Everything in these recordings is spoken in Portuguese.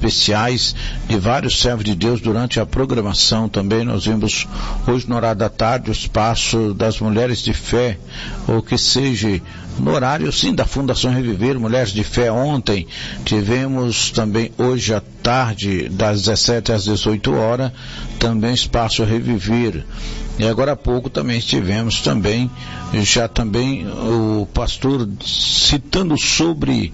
especiais de vários servos de Deus durante a programação. Também nós vimos hoje no horário da tarde o espaço das mulheres de fé, ou que seja no horário sim da Fundação Reviver, Mulheres de Fé. Ontem tivemos também hoje à tarde das 17 às 18 horas também espaço Reviver. E agora há pouco também estivemos também, o pastor citando sobre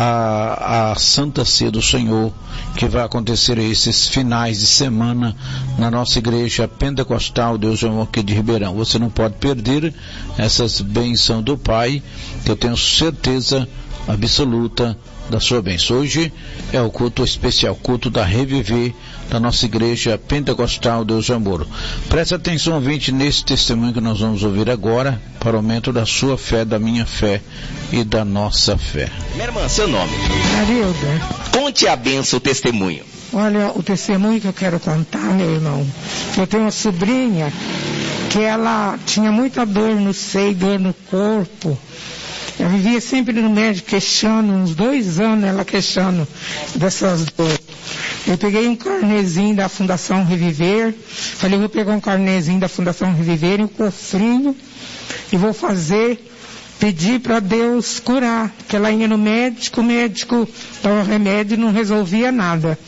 a Santa Ceia do Senhor, que vai acontecer esses finais de semana na nossa igreja pentecostal Deus é Amor aqui de Ribeirão. Você não pode perder essas bênçãos do Pai, que eu tenho certeza absoluta da sua bênção. Hoje é o culto especial, culto da Reviver, da nossa igreja pentecostal Deus de Amor. Preste atenção, ouvinte, nesse testemunho que nós vamos ouvir agora, para o aumento da sua fé, da minha fé e da nossa fé. Minha irmã, seu nome? Marilda. Conte a benção, o testemunho. Olha, o testemunho que eu quero contar, meu irmão, eu tenho uma sobrinha que ela tinha muita dor no seio, dor no corpo. Eu vivia sempre no médico queixando, uns 2 anos ela queixando dessas dores. Eu peguei um carnezinho da Fundação Reviver, falei, vou pegar um carnezinho da Fundação Reviver, um cofrinho, e vou pedir para Deus curar. Porque ela ia no médico, o médico dava remédio e não resolvia nada.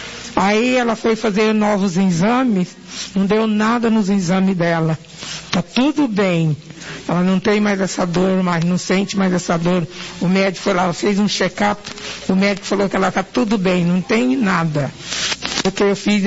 Aí ela foi fazer novos exames, não deu nada nos exames dela. Tá tudo bem. Ela não tem mais essa dor, mas não sente mais essa dor. O médico foi lá, fez um check-up, o médico falou que ela tá tudo bem, não tem nada. Porque eu fiz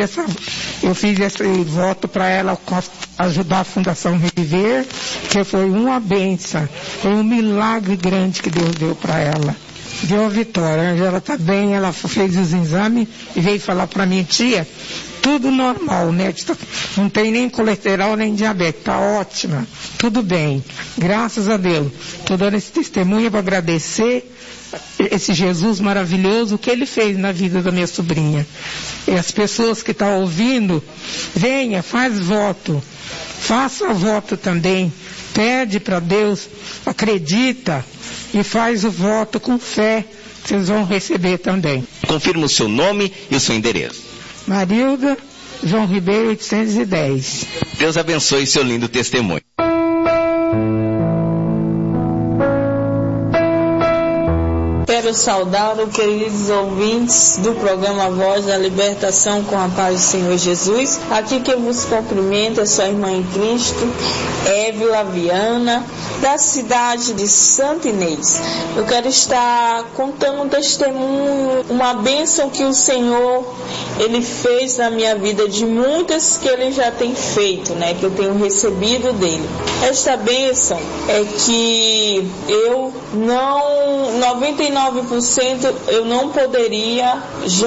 esse voto para ela ajudar a Fundação Reviver, que foi uma bênção, foi um milagre grande que Deus deu para ela. Deu a vitória, ela está bem, ela fez os exames e veio falar para minha tia, tudo normal, o médico não tem nem colesterol nem diabetes, está ótima, tudo bem, graças a Deus. Estou dando esse testemunho para agradecer esse Jesus maravilhoso, o que ele fez na vida da minha sobrinha. E as pessoas que estão ouvindo, venha, faz voto, faça voto também, pede para Deus, acredita e faz o voto com fé, vocês vão receber também. Confirma o seu nome e o seu endereço. Marilda, João Ribeiro, 810. Deus abençoe seu lindo testemunho. Quero saudar os queridos ouvintes do programa Voz da Libertação com a paz do Senhor Jesus. Aqui que eu vos cumprimento é sua irmã em Cristo, Évila Viana, da cidade de Santa Inês. Eu quero estar contando um testemunho, uma bênção que o Senhor, Ele fez na minha vida, de muitas que Ele já tem feito, né, que eu tenho recebido dEle. Esta bênção é que eu não, 99% eu não poderia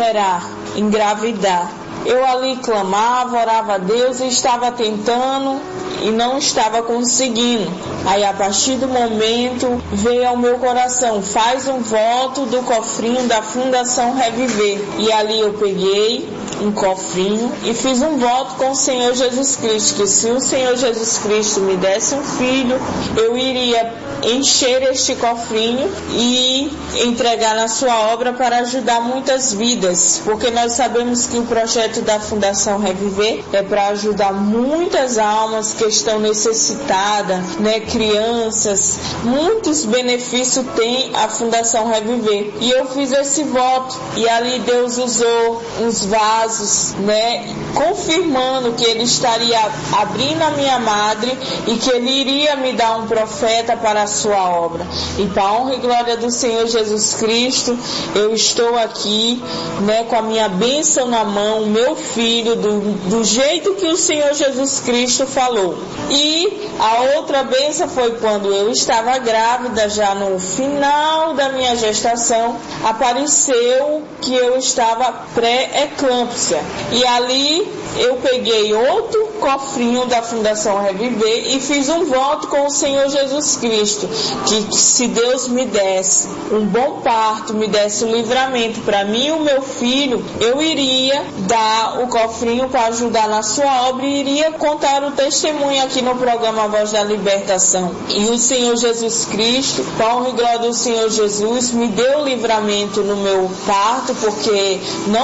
engravidar. Eu ali clamava, orava a Deus e estava tentando e não estava conseguindo. Aí a partir do momento veio ao meu coração, faz um voto do cofrinho da Fundação Reviver. E ali eu peguei um cofrinho e fiz um voto com o Senhor Jesus Cristo, que se o Senhor Jesus Cristo me desse um filho, eu iria encher este cofrinho e entregar na sua obra para ajudar muitas vidas, porque nós sabemos que o projeto da Fundação Reviver é para ajudar muitas almas que estão necessitadas, né, crianças, muitos benefícios tem a Fundação Reviver. E eu fiz esse voto e ali Deus usou uns vasos, né, confirmando que Ele estaria abrindo a minha madre e que Ele iria me dar um profeta para a sua obra. E para a honra e glória do Senhor Jesus Cristo, eu estou aqui, né, com a minha bênção na mão, o meu filho, do jeito que o Senhor Jesus Cristo falou. E a outra bênção foi quando eu estava grávida, já no final da minha gestação, apareceu que eu estava pré-eclâmpsia. E ali eu peguei outro cofrinho da Fundação Reviver e fiz um voto com o Senhor Jesus Cristo, que se Deus me desse um bom parto, me desse um livramento para mim e o meu filho, eu iria dar o cofrinho para ajudar na sua obra e iria contar o testemunho aqui no programa Voz da Libertação. E o Senhor Jesus Cristo, para a honra e glória do Senhor Jesus, me deu livramento no meu parto, porque não